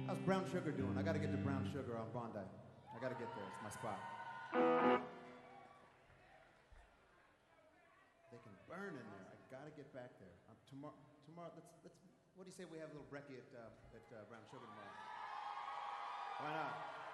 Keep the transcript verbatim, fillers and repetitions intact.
How's Brown Sugar doing? I gotta get to Brown Sugar on Bondi. I gotta get there. It's my spot. They can burn in there. I gotta get back there. Um, tomorrow, tomorrow. Let's let's. What do you say we have a little brekkie at uh, at uh, Brown Sugar tomorrow? Why not?